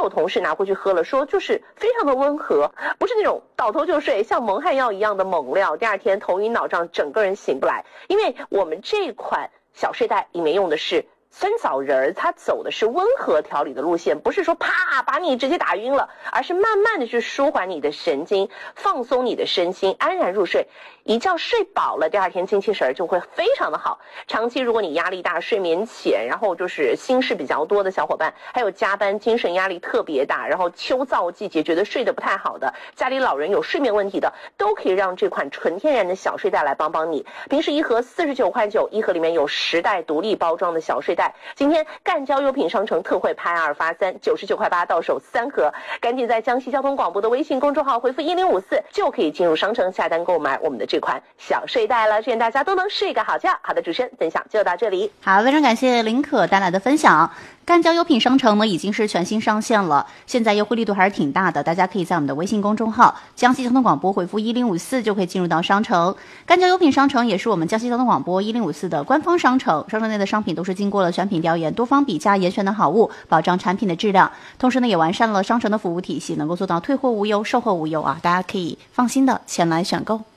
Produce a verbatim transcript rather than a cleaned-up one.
有同事拿回去喝了，说就是非常的温和，不是那种倒头就睡像蒙汗药一样的猛料，第二天头晕脑胀，整个人醒不来。因为我们这款小睡袋里面用的是酸枣仁儿，它走的是温和调理的路线，不是说啪把你直接打晕了，而是慢慢的去舒缓你的神经，放松你的身心，安然入睡。一觉睡饱了，第二天精气神就会非常的好。长期如果你压力大、睡眠浅，然后就是心事比较多的小伙伴，还有加班精神压力特别大，然后秋燥季节觉得睡得不太好的，家里老人有睡眠问题的，都可以让这款纯天然的小睡袋来帮帮你。平时一盒四十九块九，一盒里面有十袋独立包装的小睡袋。今天赣交优品商城特惠拍二发三，九十九块八到手三盒，赶紧在江西交通广播的微信公众号回复一零五四，就可以进入商城下单购买我们的这款小睡袋了。祝愿大家都能睡个好觉。好的，主持人分享就到这里。 好，非常感谢林可带来的分享。赣交优品商城呢已经是全新上线了，现在优惠力度还是挺大的，大家可以在我们的微信公众号江西交通广播回复一零五四就可以进入到商城。赣交优品商城也是我们江西交通广播一零五四的官方商城，商城内的商品都是经过了选品调研、多方比价严选的好物，保障产品的质量。同时呢，也完善了商城的服务体系，能够做到退货无忧、售后无忧啊，大家可以放心的前来选购。